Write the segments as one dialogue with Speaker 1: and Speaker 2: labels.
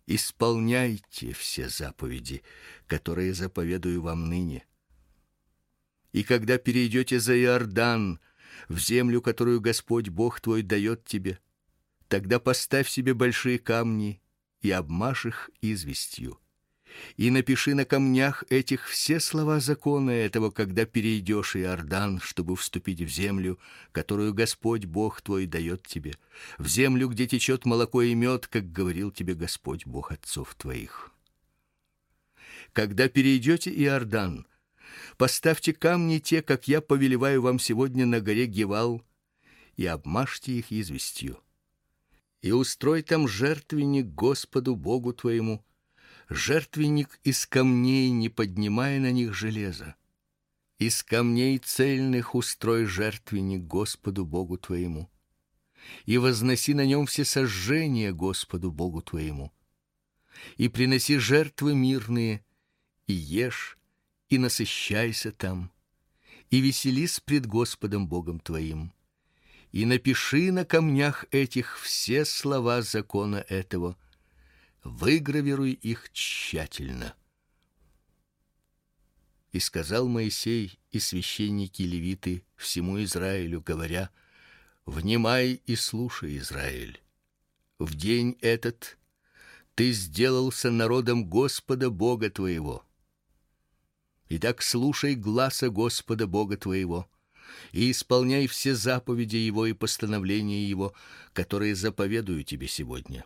Speaker 1: Исполняйте все заповеди, которые заповедую вам ныне. И когда перейдете за Иордан, в землю, которую Господь Бог твой дает тебе, тогда поставь себе большие камни и обмажь их известью. И напиши на камнях этих все слова закона этого, когда перейдешь Иордан, чтобы вступить в землю, которую Господь Бог твой дает тебе, в землю, где течет молоко и мед, как говорил тебе Господь Бог отцов твоих. Когда перейдете Иордан, поставьте камни те, как я повелеваю вам сегодня на горе Гивал, и обмажьте их известью. И устрой там жертвенник Господу Богу твоему, жертвенник из камней, не поднимая на них железа. Из камней цельных устрой жертвенник Господу Богу твоему, и возноси на нем все сожжения Господу Богу твоему. И приноси жертвы мирные, и ешь, и насыщайся там, и веселись пред Господом Богом твоим. И напиши на камнях этих все слова закона этого, выгравируй их тщательно. И сказал Моисей и священники левиты всему Израилю, говоря: внимай и слушай, Израиль. В день этот ты сделался народом Господа Бога твоего. Итак, слушай гласа Господа Бога твоего и исполняй все заповеди Его и постановления Его, которые заповедую тебе сегодня.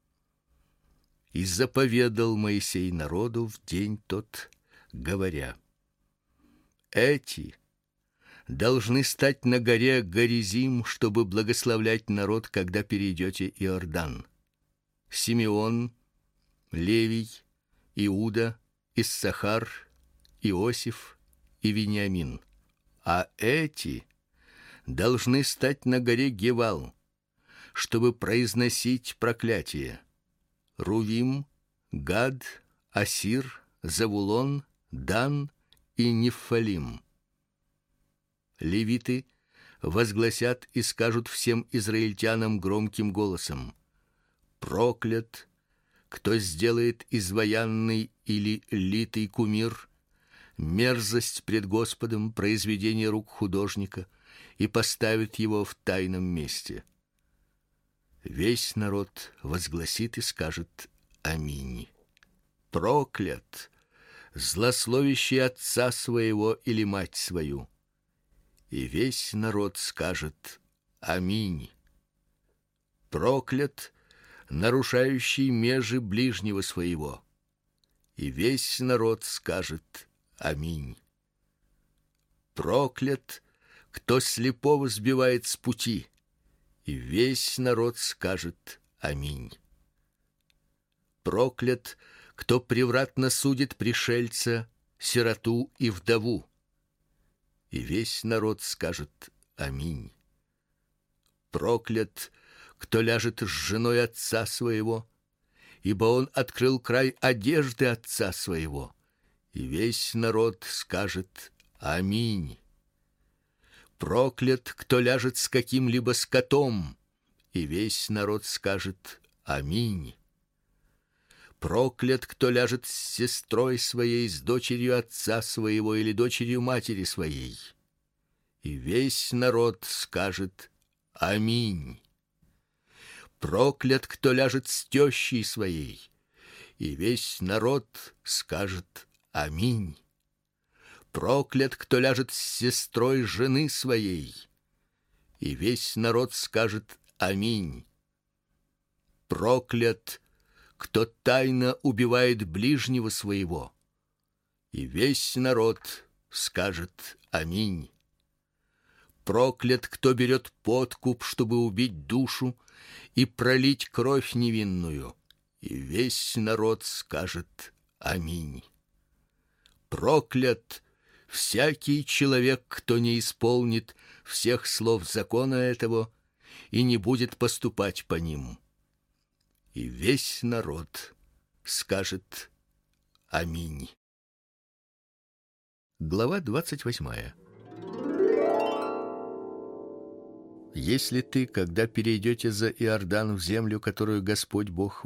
Speaker 1: И заповедал Моисей народу в день тот, говоря: эти должны стать на горе Горизим, чтобы благословлять народ, когда перейдете Иордан: Симеон, Левий, Иуда, Иссахар, Иосиф и Вениамин. А эти должны стать на горе Гивал, чтобы произносить проклятие: Рувим, Гад, Асир, Завулон, Дан и Нефалим. Левиты возгласят и скажут всем израильтянам громким голосом: проклят, кто сделает изваянный или литый кумир, мерзость пред Господом, произведение рук художника, и поставит его в тайном месте. Весь народ возгласит и скажет: аминь. Проклят, злословящий отца своего или мать свою. И весь народ скажет: аминь. Проклят, нарушающий межи ближнего своего. И весь народ скажет: аминь. Проклят, кто слепого сбивает с пути. И весь народ скажет: аминь. Проклят, кто превратно судит пришельца, сироту и вдову. И весь народ скажет: аминь. Проклят, кто ляжет с женой отца своего, ибо он открыл край одежды отца своего. И весь народ скажет: аминь. Проклят, кто ляжет с каким-либо скотом, и весь народ скажет: аминь. Проклят, кто ляжет с сестрой своей, с дочерью отца своего или дочерью матери своей. И весь народ скажет: аминь. Проклят, кто ляжет с тещей своей, и весь народ скажет: аминь. Проклят, кто ляжет с сестрой жены своей, и весь народ скажет: аминь. Проклят, кто тайно убивает ближнего своего, и весь народ скажет: аминь. Проклят, кто берет подкуп, чтобы убить душу и пролить кровь невинную, и весь народ скажет: аминь. Проклят всякий человек, кто не исполнит всех слов закона этого и не будет поступать по ним. И весь народ скажет: аминь. Глава 28. Если ты, когда перейдете за Иордан в землю, которую Господь Бог